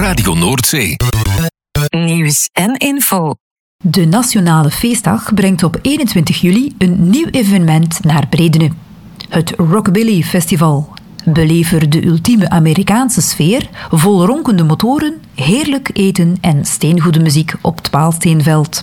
Radio Noordzee. Nieuws en info. De Nationale Feestdag brengt op 21 juli een nieuw evenement naar Bredene. Het Rockabilly Festival. Beleef er de ultieme Amerikaanse sfeer, vol ronkende motoren, heerlijk eten en steengoede muziek op het Paalsteenveld.